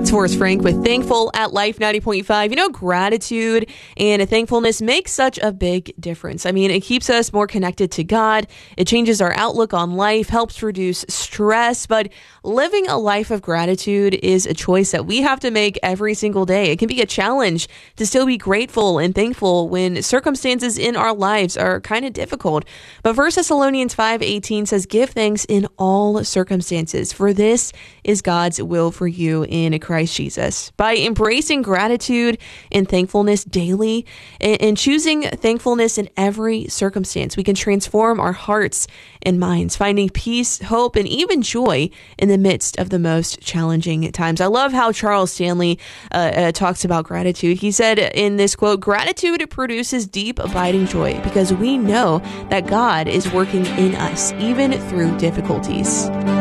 It's Forrest Frank with Thankful at Life 90.5. You know, gratitude and thankfulness makes such a big difference. I mean, it keeps us more connected to God. It changes our outlook on life, helps reduce stress. But living a life of gratitude is a choice that we have to make every single day. It can be a challenge to still be grateful and thankful when circumstances in our lives are kind of difficult. But 1 Thessalonians 5:18 says, "Give thanks in all circumstances, for this is God's will for you in Christ Jesus." By embracing gratitude and thankfulness daily and choosing thankfulness in every circumstance, we can transform our hearts and minds, finding peace, hope, and even joy in the midst of the most challenging times. I love how Charles Stanley talks about gratitude. He said in this quote, "Gratitude produces deep, abiding joy because we know that God is working in us, even through difficulties."